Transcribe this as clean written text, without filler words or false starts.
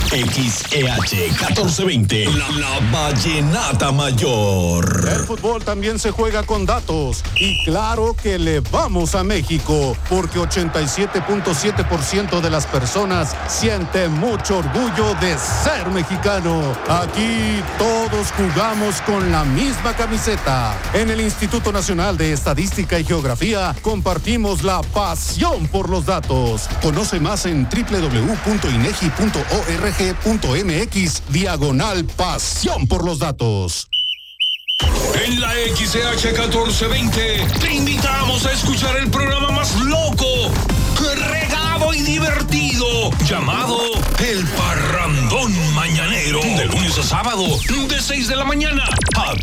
XEH 1420, la Vallenata Mayor. El fútbol también se juega con datos. Y claro que le vamos a México, porque 87.7% de las personas sienten mucho orgullo de ser mexicano. Aquí todos jugamos con la misma camiseta. En el Instituto Nacional de Estadística y Geografía compartimos la pasión por los datos. Conoce más en www.inegi.org.mx/pasión por los datos. En la XEH 1420 te invitamos a escuchar el programa más loco, regado y divertido, llamado El Parrandón Mañanero, de lunes a sábado, de 6 de la mañana a